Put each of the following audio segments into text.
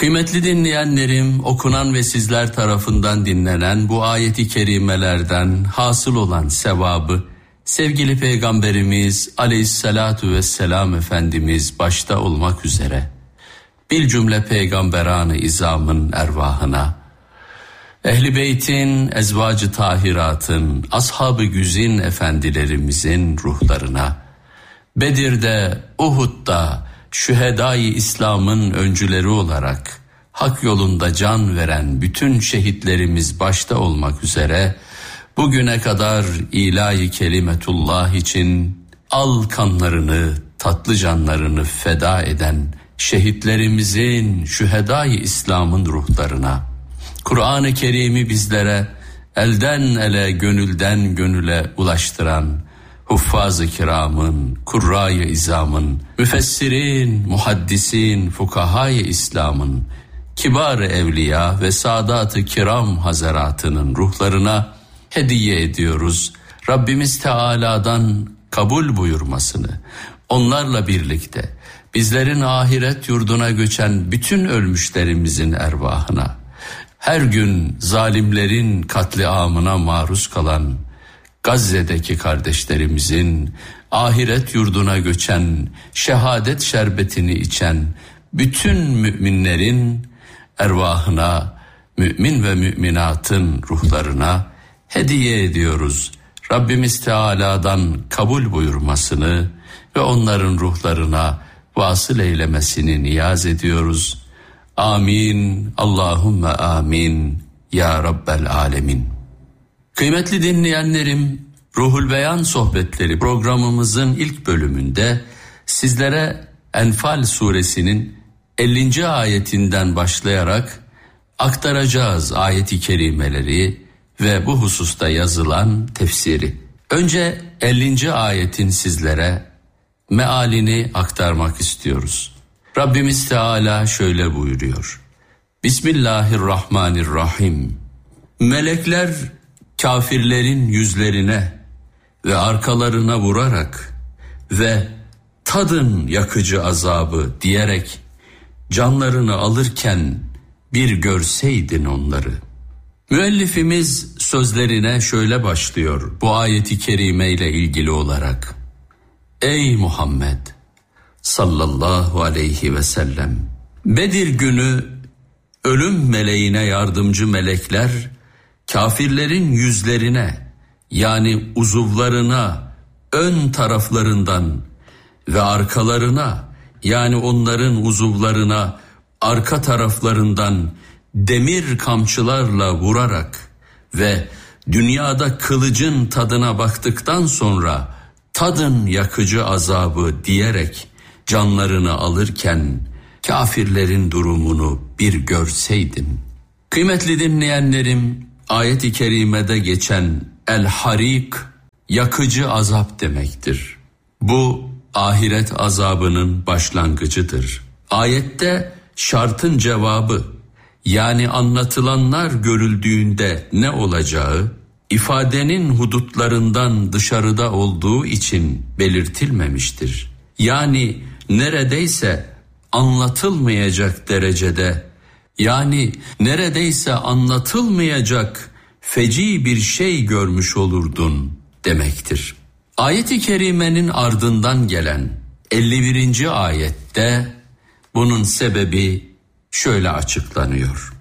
Kıymetli dinleyenlerim, okunan ve sizler tarafından dinlenen bu ayeti kerimelerden hasıl olan sevabı sevgili Peygamberimiz Aleyhissalatu vesselam Efendimiz başta olmak üzere bir cümle peygamberan-ı izamın ervahına, Ehl-i Beyt'in, ezvacı tahiratın, ashab-ı güzin efendilerimizin ruhlarına, Bedir'de, Uhud'da, şühedâ-i İslam'ın öncüleri olarak hak yolunda can veren bütün şehitlerimiz başta olmak üzere bugüne kadar ilahi kelimetullah için al kanlarını, tatlı canlarını feda eden şehitlerimizin, şühedâ-i İslam'ın ruhlarına, Kur'an-ı Kerim'i bizlere elden ele, gönülden gönüle ulaştıran huffaz-ı kiramın, kurra-i izamın, müfessirin, muhaddisin, fukaha-i İslam'ın, kibar-ı evliya ve sadat-ı kiram hazaratının ruhlarına hediye ediyoruz. Rabbimiz Teala'dan kabul buyurmasını, onlarla birlikte bizlerin ahiret yurduna göçen bütün ölmüşlerimizin ervahına, her gün zalimlerin katliamına maruz kalan Gazze'deki kardeşlerimizin, ahiret yurduna göçen, şehadet şerbetini içen bütün müminlerin ervahına, mümin ve müminatın ruhlarına hediye ediyoruz. Rabbimiz Teala'dan kabul buyurmasını ve onların ruhlarına vasıl eylemesini niyaz ediyoruz. Amin, Allahümme amin, ya Rabbel alemin. Kıymetli dinleyenlerim, Ruhul Beyan Sohbetleri programımızın ilk bölümünde sizlere Enfal suresinin 50. ayetinden başlayarak aktaracağız ayeti kerimeleri ve bu hususta yazılan tefsiri. Önce 50. ayetin sizlere mealini aktarmak istiyoruz. Rabbimiz Teala şöyle buyuruyor. Bismillahirrahmanirrahim. Melekler kafirlerin yüzlerine ve arkalarına vurarak ve tadın yakıcı azabı diyerek canlarını alırken bir görseydin onları. Müellifimiz sözlerine şöyle başlıyor bu ayeti kerime ile ilgili olarak. Ey Muhammed sallallahu aleyhi ve sellem, Bedir günü ölüm meleğine yardımcı melekler kafirlerin yüzlerine, yani uzuvlarına, ön taraflarından ve arkalarına, yani onların uzuvlarına arka taraflarından demir kamçılarla vurarak ve dünyada kılıcın tadına baktıktan sonra tadın yakıcı azabı diyerek canlarını alırken kafirlerin durumunu bir görseydin. Kıymetli dinleyenlerim, ayet-i kerimede geçen el-harik, yakıcı azap demektir. Bu ahiret azabının başlangıcıdır. Ayette şartın cevabı, yani anlatılanlar görüldüğünde ne olacağı, ifadenin hudutlarından dışarıda olduğu için belirtilmemiştir. Yani neredeyse anlatılmayacak derecede, yani neredeyse anlatılmayacak feci bir şey görmüş olurdun demektir. Ayet-i kerimenin ardından gelen 51. ayette bunun sebebi şöyle açıklanıyor.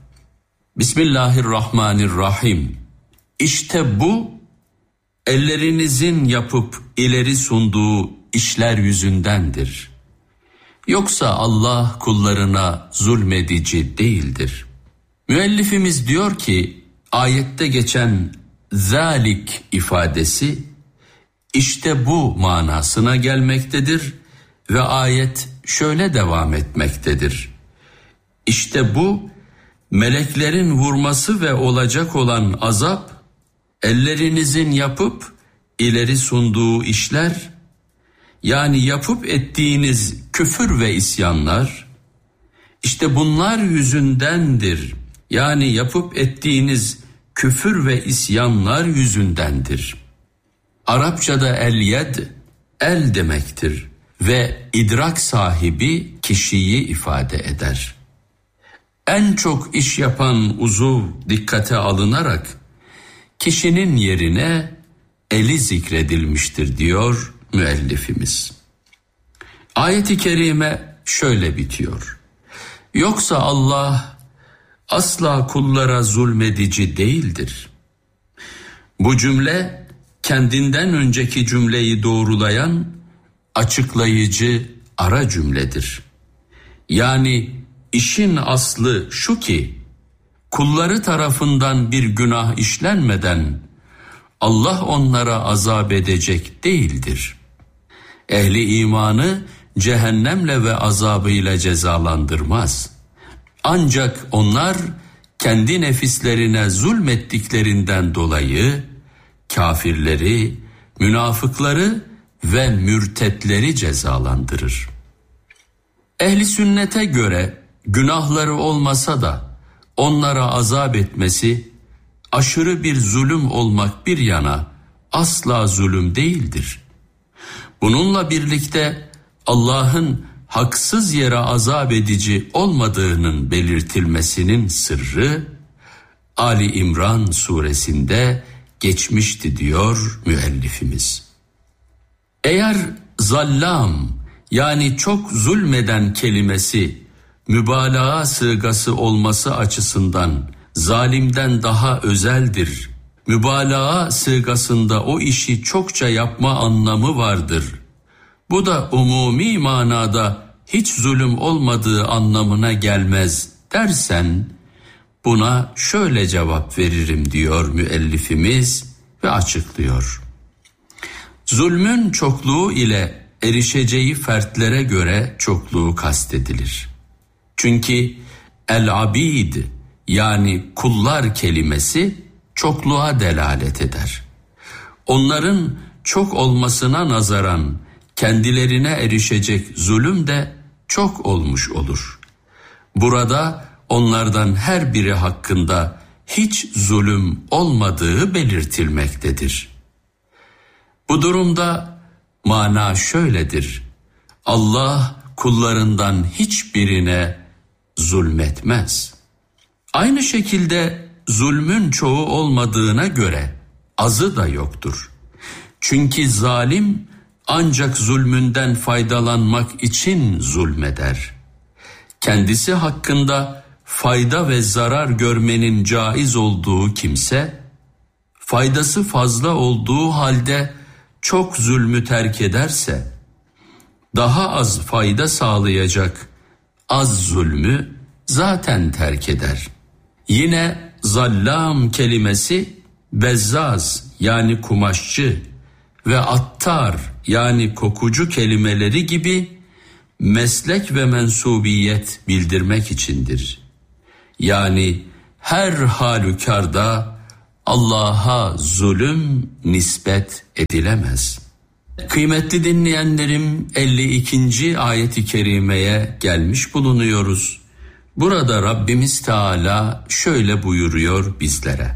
Bismillahirrahmanirrahim. İşte bu ellerinizin yapıp ileri sunduğu işler yüzündendir. Yoksa Allah kullarına zulmedici değildir. Müellifimiz diyor ki ayette geçen zalik ifadesi işte bu manasına gelmektedir ve ayet şöyle devam etmektedir. İşte bu meleklerin vurması ve olacak olan azap, ellerinizin yapıp ileri sunduğu işler, yani yapıp ettiğiniz küfür ve isyanlar, işte bunlar yüzündendir. Yani yapıp ettiğiniz küfür ve isyanlar yüzündendir. Arapçada el-yed, el demektir ve idrak sahibi kişiyi ifade eder. en çok iş yapan uzuv dikkate alınarak kişinin yerine eli zikredilmiştir diyor müellifimiz. Ayet-i kerime şöyle bitiyor. Yoksa Allah asla kullara zulmedici değildir. Bu cümle kendinden önceki cümleyi doğrulayan açıklayıcı ara cümledir. Yani işin aslı şu ki kulları tarafından bir günah işlenmeden Allah onlara azap edecek değildir. Ehli imanı cehennemle ve azabıyla cezalandırmaz. Ancak onlar kendi nefislerine zulmettiklerinden dolayı kafirleri, münafıkları ve mürtetleri cezalandırır. Ehli sünnete göre günahları olmasa da onlara azap etmesi aşırı bir zulüm olmak bir yana asla zulüm değildir. Bununla birlikte Allah'ın haksız yere azap edici olmadığının belirtilmesinin sırrı Ali İmran suresinde geçmişti diyor müellifimiz. Eğer zallam yani çok zulmeden kelimesi mübalağa sığgası olması açısından zalimden daha özeldir, mübalağa sığgasında o işi çokça yapma anlamı vardır, bu da umumi manada hiç zulüm olmadığı anlamına gelmez dersen, buna şöyle cevap veririm diyor müellifimiz ve açıklıyor. Zulmün çokluğu ile erişeceği fertlere göre çokluğu kastedilir. Çünkü el-abid yani kullar kelimesi çokluğa delalet eder. Onların çok olmasına nazaran kendilerine erişecek zulüm de çok olmuş olur. Burada onlardan her biri hakkında hiç zulüm olmadığı belirtilmektedir. Bu durumda mana şöyledir: Allah kullarından hiçbirine zulmetmez. Aynı şekilde zulmün çoğu olmadığına göre azı da yoktur. Çünkü zalim ancak zulmünden faydalanmak için zulmeder. Kendisi hakkında fayda ve zarar görmenin caiz olduğu kimse, faydası fazla olduğu halde çok zulmü terk ederse, daha az fayda sağlayacak az zulmü zaten terk eder. Yine zallam kelimesi bezzaz yani kumaşçı ve attar yani kokucu kelimeleri gibi meslek ve mensubiyet bildirmek içindir. Yani her halükarda Allah'a zulüm nispet edilemez. Kıymetli dinleyenlerim, 52. ayet-i kerimeye gelmiş bulunuyoruz. Burada Rabbimiz Teala şöyle buyuruyor bizlere.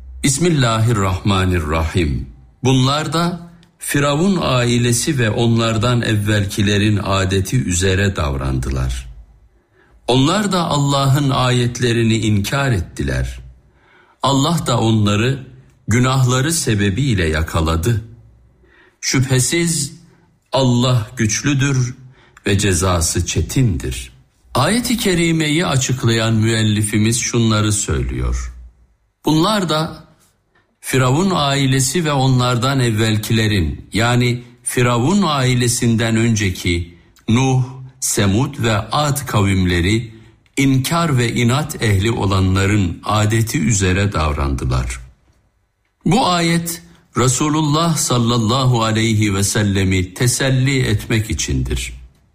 Bismillahirrahmanirrahim. Bunlar da Firavun ailesi ve onlardan evvelkilerin adeti üzere davrandılar. Onlar da Allah'ın ayetlerini inkar ettiler. Allah da onları günahları sebebiyle yakaladı. Şüphesiz Allah güçlüdür ve cezası çetindir. Ayet-i kerimeyi açıklayan müellifimiz şunları söylüyor. Bunlar da Firavun ailesi ve onlardan evvelkilerin yani Firavun ailesinden önceki Nuh, Semud ve Ad kavimleri inkar ve inat ehli olanların adeti üzere davrandılar. Bu ayet Resulullah sallallahu aleyhi ve sellemi teselli etmek içindir.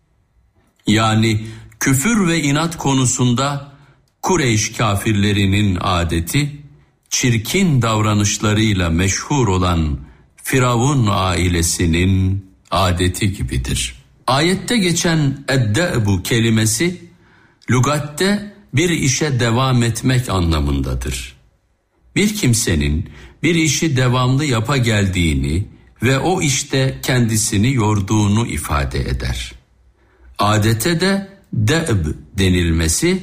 Yani küfür ve inat konusunda Kureyş kafirlerinin adeti, çirkin davranışlarıyla meşhur olan Firavun ailesinin adeti gibidir. Ayette geçen eddebu kelimesi, lügatte bir işe devam etmek anlamındadır. Bir kimsenin bir işi devamlı yapa geldiğini ve o işte kendisini yorduğunu ifade eder. Adete de de'b denilmesi,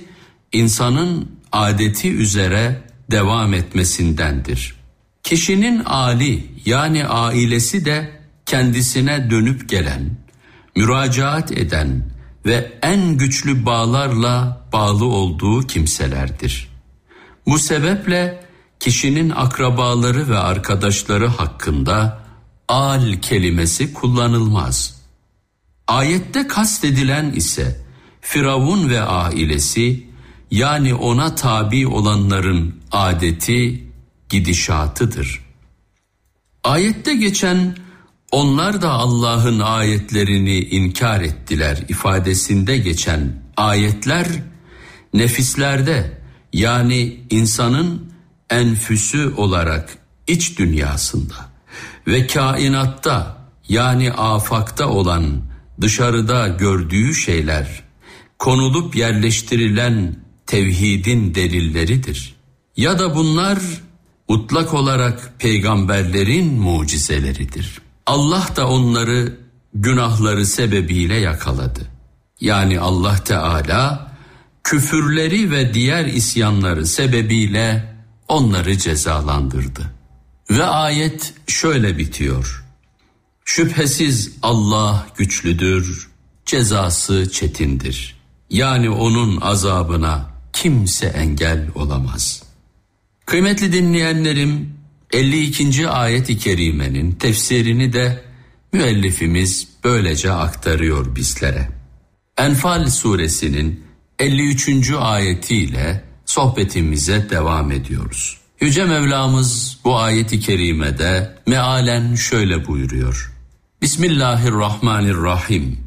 insanın adeti üzere devam etmesindendir. Kişinin âli yani ailesi de kendisine dönüp gelen, müracaat eden ve en güçlü bağlarla bağlı olduğu kimselerdir. Bu sebeple kişinin akrabaları ve arkadaşları hakkında âl kelimesi kullanılmaz. Ayette kastedilen ise Firavun ve ailesi, yani ona tabi olanların adeti, gidişatıdır. Ayette geçen onlar da Allah'ın ayetlerini inkar ettiler ifadesinde geçen ayetler nefislerde, yani insanın enfüsü olarak iç dünyasında ve kainatta, yani afakta olan dışarıda gördüğü şeyler konulup yerleştirilen tevhidin delilleridir. Ya da bunlar mutlak olarak peygamberlerin mucizeleridir. Allah da onları günahları sebebiyle yakaladı. Yani Allah Teala küfürleri ve diğer isyanları sebebiyle onları cezalandırdı. Ve ayet şöyle bitiyor: şüphesiz Allah güçlüdür, cezası çetindir. Yani onun azabına kimse engel olamaz. Kıymetli dinleyenlerim, 52. ayet-i kerimenin tefsirini de müellifimiz böylece aktarıyor bizlere. Enfal suresinin 53. ayetiyle sohbetimize devam ediyoruz. Yüce Mevlamız bu ayet-i kerimede mealen şöyle buyuruyor: Bismillahirrahmanirrahim.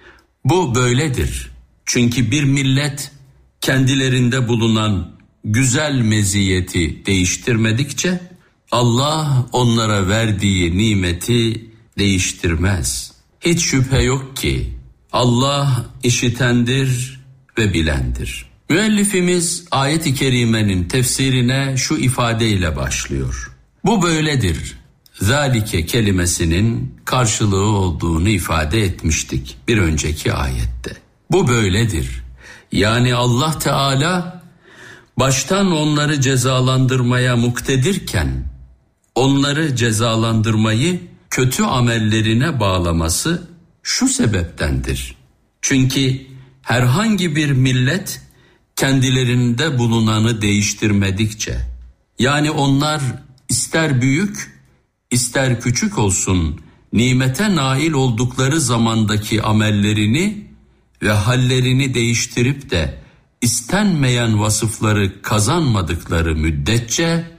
Bu böyledir. Çünkü bir millet kendilerinde bulunan güzel meziyeti değiştirmedikçe Allah onlara verdiği nimeti değiştirmez. Hiç şüphe yok ki Allah işitendir ve bilendir. Müellifimiz ayet-i kerimenin tefsirine şu ifadeyle başlıyor: bu böyledir. Zalike kelimesinin karşılığı olduğunu ifade etmiştik bir önceki ayette. Bu böyledir. Yani Allah Teala baştan onları cezalandırmaya muktedirken onları cezalandırmayı kötü amellerine bağlaması şu sebeptendir. Çünkü herhangi bir millet kendilerinde bulunanı değiştirmedikçe, yani onlar ister büyük ister küçük olsun nimete nail oldukları zamandaki amellerini ve hallerini değiştirip de istenmeyen vasıfları kazanmadıkları müddetçe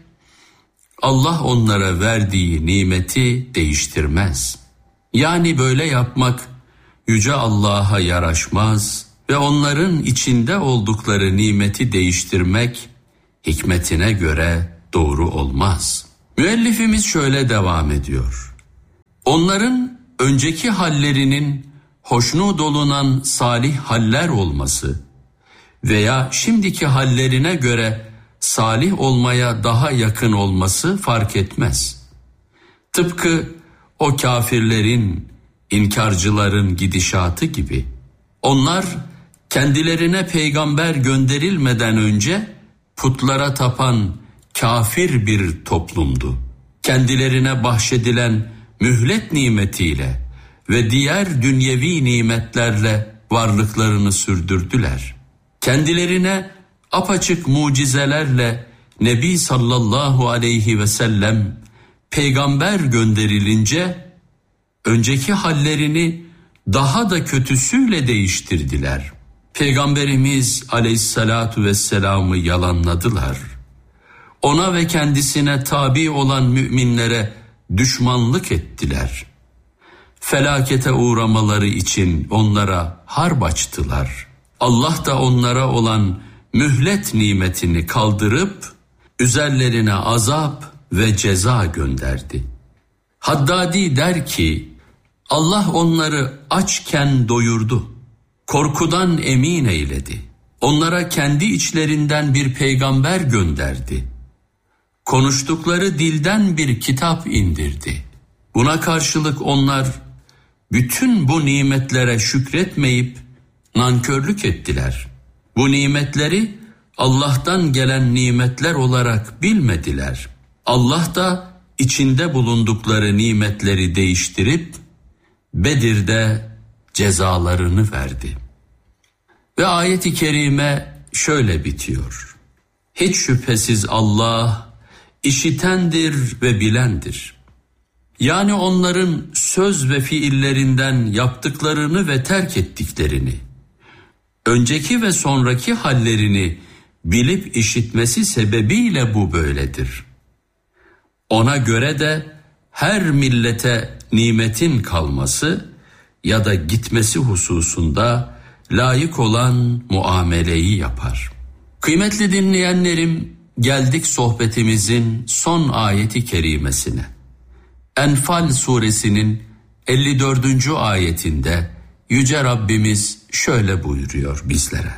Allah onlara verdiği nimeti değiştirmez. Yani böyle yapmak Yüce Allah'a yaraşmaz ve onların içinde oldukları nimeti değiştirmek hikmetine göre doğru olmaz. Müellifimiz şöyle devam ediyor: onların önceki hallerinin hoşnut olunan salih haller olması veya şimdiki hallerine göre salih olmaya daha yakın olması fark etmez. Tıpkı o kafirlerin, inkarcıların gidişatı gibi. Onlar kendilerine peygamber gönderilmeden önce putlara tapan kafir bir toplumdu. Kendilerine bahşedilen mühlet nimetiyle ve diğer dünyevi nimetlerle varlıklarını sürdürdüler. Kendilerine apaçık mucizelerle Nebi sallallahu aleyhi ve sellem peygamber gönderilince önceki hallerini daha da kötüsüyle değiştirdiler. Peygamberimiz aleyhissalatu vesselam'ı yalanladılar. Ona ve kendisine tabi olan müminlere düşmanlık ettiler. Felakete uğramaları için onlara harp açtılar. Allah da onlara olan mühlet nimetini kaldırıp üzerlerine azap ve ceza gönderdi. Haddadi der ki, Allah onları açken doyurdu, korkudan emin eyledi. Onlara kendi içlerinden bir peygamber gönderdi. Konuştukları dilden bir kitap indirdi. Buna karşılık onlar bütün bu nimetlere şükretmeyip nankörlük ettiler. Bu nimetleri Allah'tan gelen nimetler olarak bilmediler. Allah da içinde bulundukları nimetleri değiştirip Bedir'de cezalarını verdi. Ve ayet-i kerime şöyle bitiyor. Hiç şüphesiz Allah işitendir ve bilendir. Yani onların söz ve fiillerinden yaptıklarını ve terk ettiklerini, önceki ve sonraki hallerini bilip işitmesi sebebiyle bu böyledir. Ona göre de her millete nimetin kalması ya da gitmesi hususunda layık olan muameleyi yapar. Kıymetli dinleyenlerim, geldik sohbetimizin son ayeti kerimesine. Enfal suresinin 54. ayetinde Yüce Rabbimiz şöyle buyuruyor bizlere.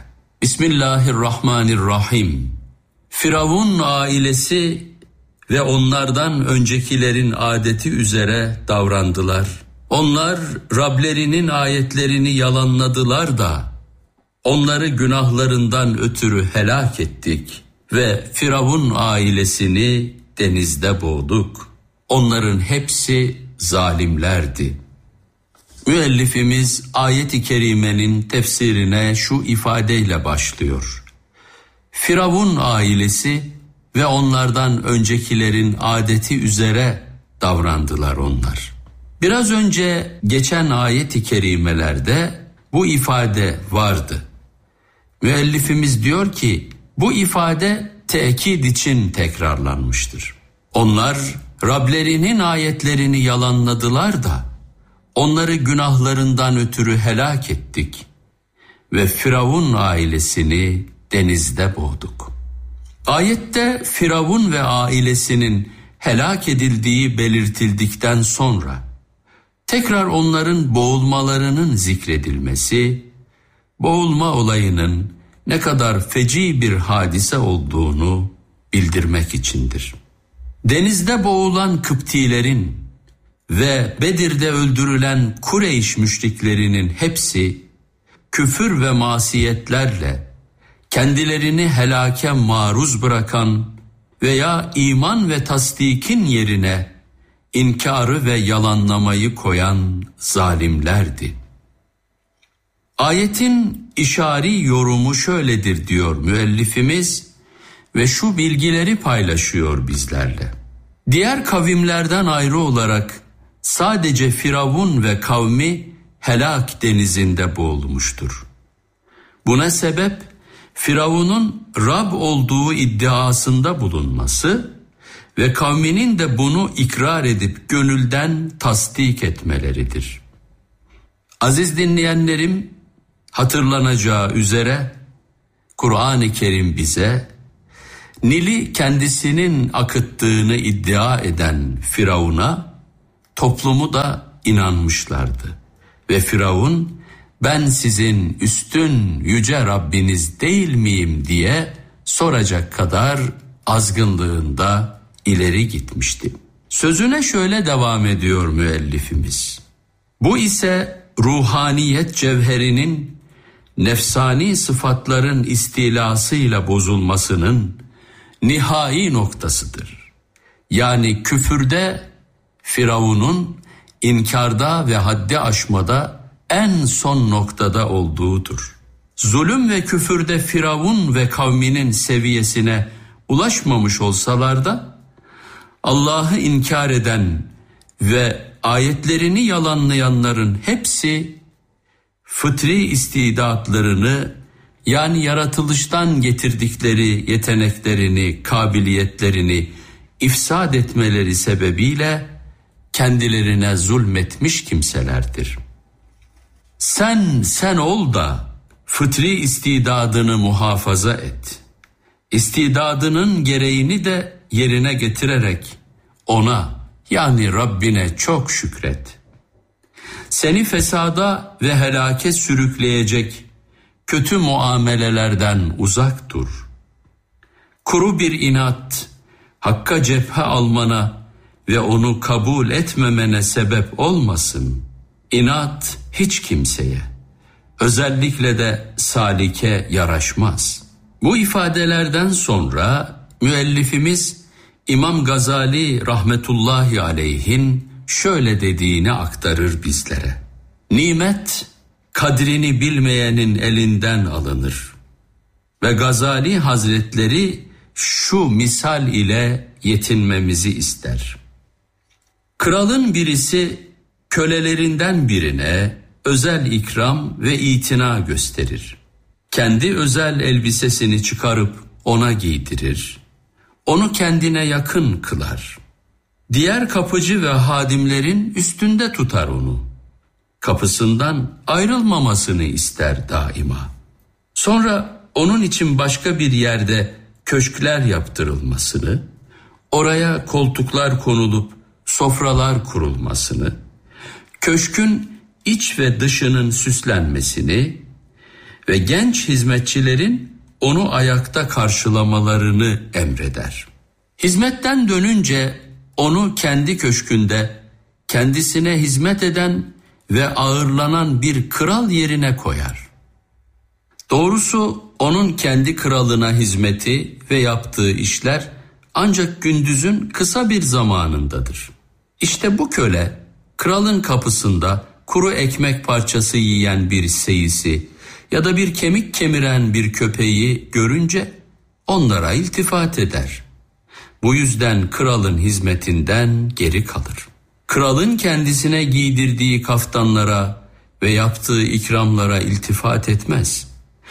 Bismillahirrahmanirrahim. Firavun ailesi ve onlardan öncekilerin adeti üzere davrandılar. Onlar Rablerinin ayetlerini yalanladılar da onları günahlarından ötürü helak ettik ve Firavun ailesini denizde boğduk. Onların hepsi zalimlerdi. Müellifimiz ayet-i kerimenin tefsirine şu ifadeyle başlıyor. Firavun ailesi ve onlardan öncekilerin adeti üzere davrandılar onlar. Biraz önce geçen ayet-i kerimelerde bu ifade vardı. Müellifimiz diyor ki bu ifade tekit için tekrarlanmıştır. Onlar Rablerinin ayetlerini yalanladılar da onları günahlarından ötürü helak ettik ve Firavun ailesini denizde boğduk. Ayette Firavun ve ailesinin helak edildiği belirtildikten sonra tekrar onların boğulmalarının zikredilmesi, boğulma olayının ne kadar feci bir hadise olduğunu bildirmek içindir. Denizde boğulan Kıptilerin ve Bedir'de öldürülen Kureyş müşriklerinin hepsi küfür ve masiyetlerle kendilerini helake maruz bırakan veya iman ve tasdikin yerine inkarı ve yalanlamayı koyan zalimlerdi. Ayetin işari yorumu şöyledir diyor müellifimiz ve şu bilgileri paylaşıyor bizlerle. Diğer kavimlerden ayrı olarak sadece Firavun ve kavmi helak denizinde boğulmuştur. Buna sebep Firavun'un Rab olduğu iddiasında bulunması ve kavminin de bunu ikrar edip gönülden tasdik etmeleridir. Aziz dinleyenlerim, hatırlanacağı üzere Kur'an-ı Kerim bize Nil'i kendisinin akıttığını iddia eden Firavun'a toplumu da inanmışlardı. Ve Firavun ben sizin üstün yüce Rabbiniz değil miyim diye soracak kadar azgınlığında ileri gitmişti. Sözüne şöyle devam ediyor müellifimiz. Bu ise ruhaniyet cevherinin nefsani sıfatların istilasıyla bozulmasının nihai noktasıdır. Yani küfürde Firavun'un, inkarda ve haddi aşmada en son noktada olduğudur. Zulüm ve küfürde Firavun ve kavminin seviyesine ulaşmamış olsalar da Allah'ı inkar eden ve ayetlerini yalanlayanların hepsi fıtri istidatlarını, yani yaratılıştan getirdikleri yeteneklerini, kabiliyetlerini ifsad etmeleri sebebiyle kendilerine zulmetmiş kimselerdir. Sen ol da fıtri istidadını muhafaza et. İstidadının gereğini de yerine getirerek ona, yani Rabbine çok şükret. Seni fesada ve helake sürükleyecek kötü muamelelerden uzak dur. Kuru bir inat, Hakk'a cephe almana ve onu kabul etmemene sebep olmasın. İnat hiç kimseye, özellikle de salike yaraşmaz. Bu ifadelerden sonra müellifimiz İmam Gazali rahmetullahi aleyhin şöyle dediğini aktarır bizlere. Nimet kadrini bilmeyenin elinden alınır. Ve Gazali Hazretleri şu misal ile yetinmemizi ister. Kralın birisi kölelerinden birine özel ikram ve itina gösterir. Kendi özel elbisesini çıkarıp ona giydirir. Onu kendine yakın kılar. Diğer kapıcı ve hadimlerin üstünde tutar onu. Kapısından ayrılmamasını ister daima. Sonra onun için başka bir yerde köşkler yaptırılmasını, oraya koltuklar konulup sofralar kurulmasını, köşkün iç ve dışının süslenmesini ve genç hizmetçilerin onu ayakta karşılamalarını emreder. Hizmetten dönünce onu kendi köşkünde kendisine hizmet eden ve ağırlanan bir kral yerine koyar. Doğrusu onun kendi kralına hizmeti ve yaptığı işler ancak gündüzün kısa bir zamanındadır. İşte bu köle kralın kapısında kuru ekmek parçası yiyen bir seyisi ya da bir kemik kemiren bir köpeği görünce onlara iltifat eder. Bu yüzden kralın hizmetinden geri kalır. Kralın kendisine giydirdiği kaftanlara ve yaptığı ikramlara iltifat etmez.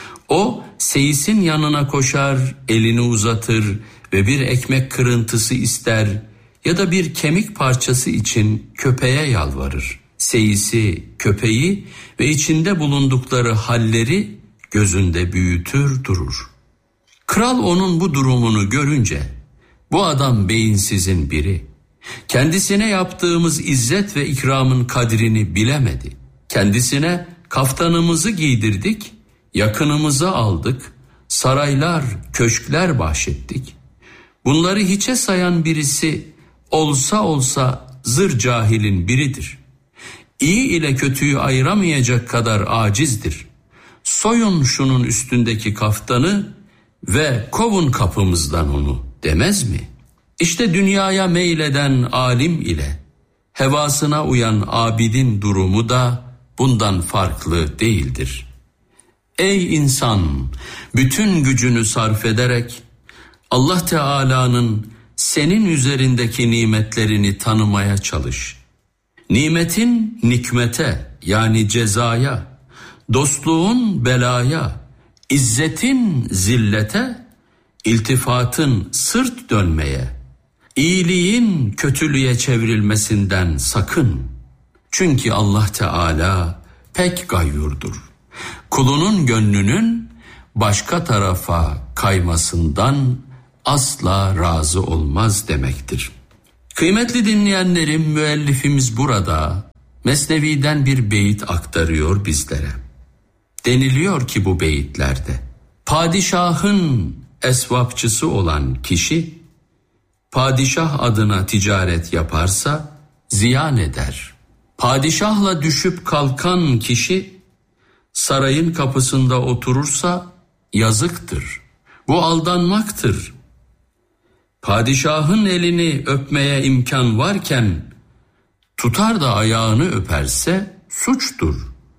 O seyisin yanına koşar, elini uzatır ve bir ekmek kırıntısı ister ya da bir kemik parçası için köpeğe yalvarır. Seyisi, köpeği ve içinde bulundukları halleri gözünde büyütür durur. Kral onun bu durumunu görünce, bu adam beyinsizin biri, kendisine yaptığımız izzet ve ikramın kadrini bilemedi. Kendisine kaftanımızı giydirdik, yakınımıza aldık, saraylar, köşkler bahşettik. Bunları hiçe sayan birisi olsa zır cahilin biridir. İyi ile kötüyü ayıramayacak kadar acizdir. Soyun şunun üstündeki kaftanı ve kovun kapımızdan onu demez mi? İşte dünyaya meyleden alim ile hevasına uyan abidin durumu da bundan farklı değildir. Ey insan, bütün gücünü sarf ederek Allah Teala'nın senin üzerindeki nimetlerini tanımaya çalış. Nimetin nikmete yani cezaya, dostluğun belaya, izzetin zillete, iltifatın sırt dönmeye, iyiliğin kötülüğe çevrilmesinden sakın. Çünkü Allah Teala pek gayyurdur. Kulunun gönlünün başka tarafa kaymasından asla razı olmaz demektir. Kıymetli dinleyenlerim, müellifimiz burada Mesnevi'den bir beyit aktarıyor bizlere. Deniliyor ki bu beyitlerde, padişahın esvapçısı olan kişi, padişah adına ticaret yaparsa ziyan eder. Padişahla düşüp kalkan kişi, sarayın kapısında oturursa yazıktır. Bu aldanmaktır. Padişahın elini öpmeye imkan varken tutar da ayağını öperse suçtur.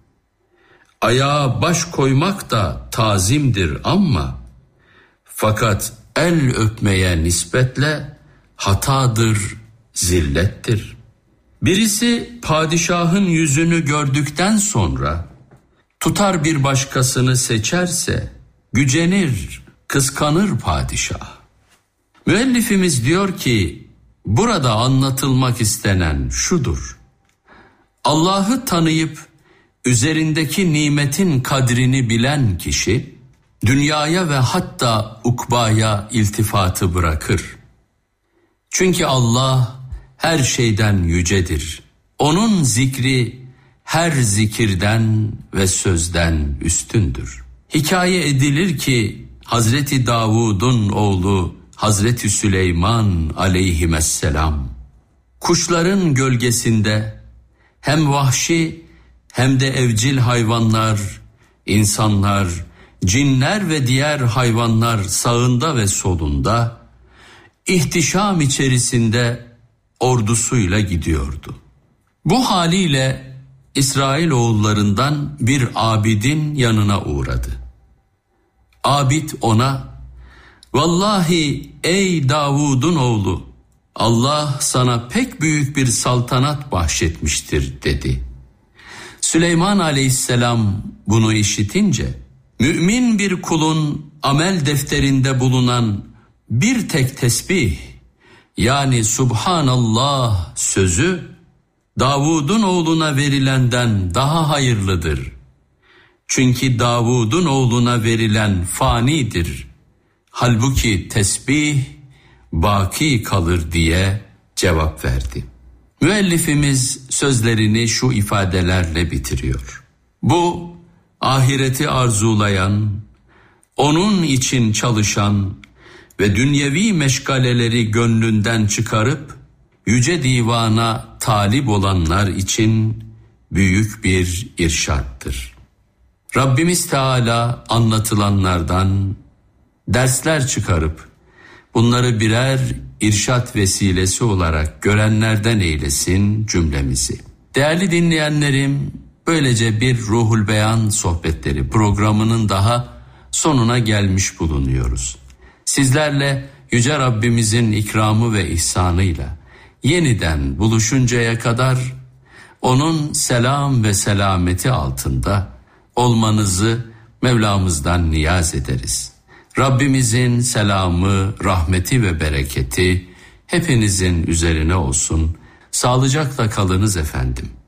Ayağa baş koymak da tazimdir ama fakat el öpmeye nispetle hatadır, zillettir. Birisi padişahın yüzünü gördükten sonra tutar bir başkasını seçerse gücenir, kıskanır padişah. Müellifimiz diyor ki burada anlatılmak istenen şudur. Allah'ı tanıyıp üzerindeki nimetin kadrini bilen kişi dünyaya ve hatta ukbaya iltifatı bırakır. Çünkü Allah her şeyden yücedir. Onun zikri her zikirden ve sözden üstündür. Hikaye edilir ki Hazreti Davud'un oğlu Hazreti Süleyman aleyhisselam kuşların gölgesinde hem vahşi hem de evcil hayvanlar, insanlar cinler ve diğer hayvanlar sağında ve solunda, ihtişam içerisinde ordusuyla gidiyordu. Bu haliyle İsrailoğullarından bir abidin yanına uğradı. Abid ona, "Vallahi ey Davud'un oğlu, Allah sana pek büyük bir saltanat bahşetmiştir," dedi. Süleyman aleyhisselam bunu işitince, mümin bir kulun amel defterinde bulunan bir tek tesbih, yani Subhanallah sözü, Davud'un oğluna verilenden daha hayırlıdır. Çünkü Davud'un oğluna verilen fanidir. Halbuki tesbih baki kalır diye cevap verdi. Müellifimiz sözlerini şu ifadelerle bitiriyor. Bu ahireti arzulayan, onun için çalışan ve dünyevi meşgaleleri gönlünden çıkarıp yüce divana talip olanlar için büyük bir irşattır. Rabbimiz Teala anlatılanlardan dersler çıkarıp bunları birer irşat vesilesi olarak görenlerden eylesin cümlemizi. Değerli dinleyenlerim, böylece bir Ruhul Beyan sohbetleri programının daha sonuna gelmiş bulunuyoruz. Sizlerle Yüce Rabbimizin ikramı ve ihsanıyla yeniden buluşuncaya kadar onun selam ve selameti altında olmanızı Mevlamızdan niyaz ederiz. Rabbimizin selamı, rahmeti ve bereketi hepinizin üzerine olsun. Sağlıcakla kalınız efendim.